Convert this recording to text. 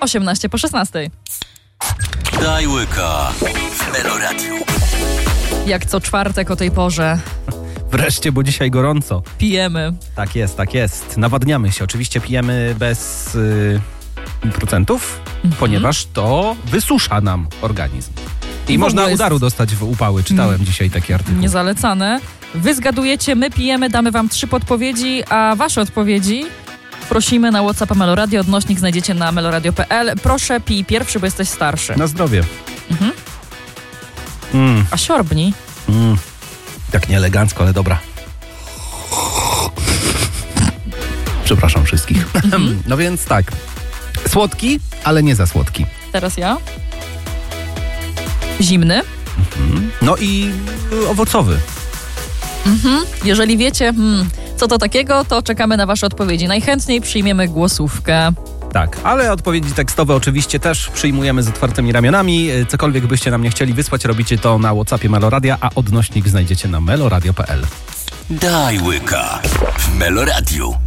18 po 16. Daj łyka w Meloradiu. Jak co czwartek o tej porze Wreszcie, bo dzisiaj gorąco. pijemy. Tak jest, tak jest. Nawadniamy się. Oczywiście pijemy bez procentów, ponieważ to wysusza nam organizm. I w można ogóle jest udaru dostać w upały. Czytałem dzisiaj taki artykuł. Niezalecane. Wy zgadujecie, my pijemy, damy wam 3 podpowiedzi, a wasze odpowiedzi prosimy na WhatsAppa Meloradio. Odnośnik znajdziecie na meloradio.pl. Proszę, pij pierwszy, bo jesteś starszy. Na zdrowie. A siorbni. Tak nieelegancko, ale dobra. Przepraszam wszystkich. No więc tak. Słodki, ale nie za słodki. Teraz ja. Zimny. No i owocowy. Jeżeli wiecie, co to takiego, to czekamy na wasze odpowiedzi. Najchętniej przyjmiemy głosówkę. Tak, ale odpowiedzi tekstowe oczywiście też przyjmujemy z otwartymi ramionami. Cokolwiek byście nam nie chcieli wysłać, robicie to na WhatsAppie Meloradia, a odnośnik znajdziecie na meloradio.pl. Daj łyka w Meloradiu.